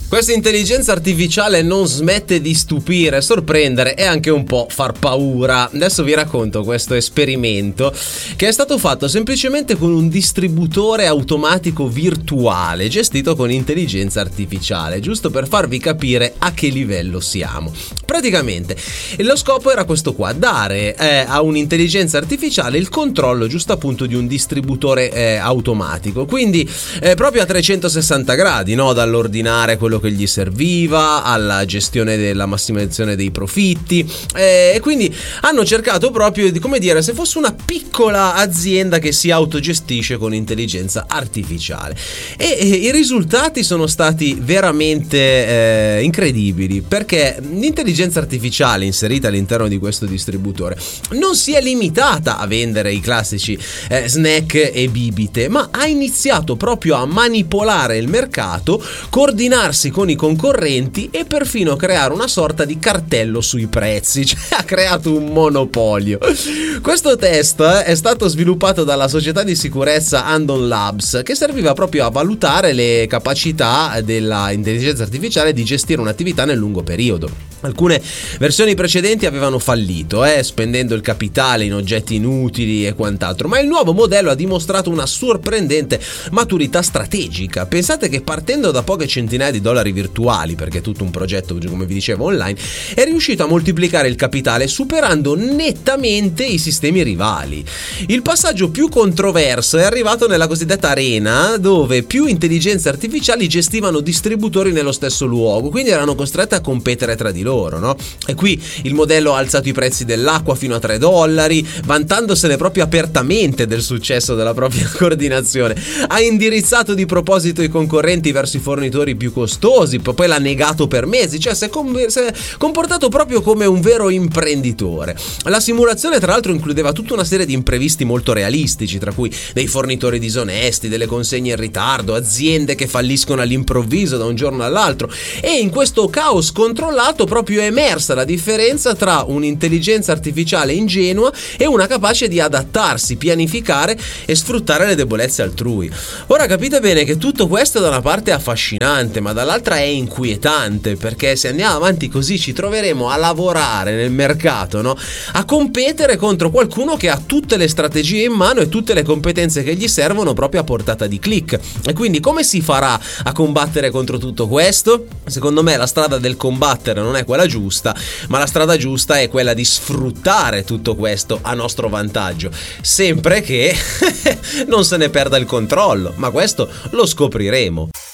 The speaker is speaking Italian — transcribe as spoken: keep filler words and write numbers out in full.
Questa intelligenza artificiale non smette di stupire, sorprendere e anche un po' far paura. Adesso vi racconto questo esperimento che è stato fatto semplicemente con un distributore automatico virtuale gestito con intelligenza artificiale, giusto per farvi capire a che livello siamo. Praticamente lo scopo era questo qua, dare eh, a un'intelligenza artificiale il controllo giusto appunto di un distributore eh, automatico, quindi eh, proprio a trecentosessanta gradi, no? Dall'ordinare quello che gli serviva alla gestione della massimizzazione dei profitti, e eh, quindi hanno cercato proprio di, come dire, se fosse una piccola azienda che si autogestisce con intelligenza artificiale, e, e i risultati sono stati veramente eh, incredibili, perché l'intelligenza artificiale inserita all'interno di questo distributore non si è limitata a vendere i classici eh, snack e bibite, ma ha iniziato proprio a manipolare il mercato, coordinarsi con i concorrenti e perfino creare una sorta di cartello sui prezzi, cioè ha creato un monopolio. Questo test è stato sviluppato dalla società di sicurezza Andon Labs, che serviva proprio a valutare le capacità della intelligenza artificiale di gestire un'attività nel lungo periodo. Alcune versioni precedenti avevano fallito, eh, spendendo il capitale in oggetti inutili e quant'altro, ma il nuovo modello ha dimostrato una sorprendente maturità strategica. Pensate che partendo da poche centinaia di dollari virtuali, perché è tutto un progetto, come vi dicevo, online, è riuscito a moltiplicare il capitale superando nettamente i sistemi rivali. Il passaggio più controverso è arrivato nella cosiddetta arena, dove più intelligenze artificiali gestivano distributori nello stesso luogo, quindi erano costrette a competere tra di loro, no? E qui il modello ha alzato i prezzi dell'acqua fino a tre dollari, vantandosene proprio apertamente del successo della propria coordinazione. Ha indirizzato di proposito i concorrenti verso i fornitori più costosi, poi l'ha negato per mesi, cioè si è, com- si è comportato proprio come un vero imprenditore. La simulazione tra l'altro includeva tutta una serie di imprevisti molto realistici, tra cui dei fornitori disonesti, delle consegne in ritardo, aziende che falliscono all'improvviso da un giorno all'altro, e in questo caos controllato proprio è emersa la differenza tra un'intelligenza artificiale ingenua e una capace di adattarsi, pianificare e sfruttare le debolezze altrui. Ora capite bene che tutto questo da una parte è affascinante, ma dall'altra è inquietante, perché se andiamo avanti così ci troveremo a lavorare nel mercato, no? A competere contro qualcuno che ha tutte le strategie in mano e tutte le competenze che gli servono proprio a portata di click. E quindi come si farà a combattere contro tutto questo? Secondo me la strada del combattere non è quella giusta, ma la strada giusta è quella di sfruttare tutto questo a nostro vantaggio, sempre che non se ne perda il controllo, ma questo lo scopriremo.